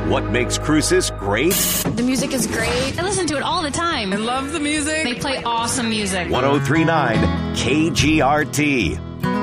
What makes Cruces great? The music is great. I listen to it all the time. I love the music. They play awesome music. 1039 KGRT.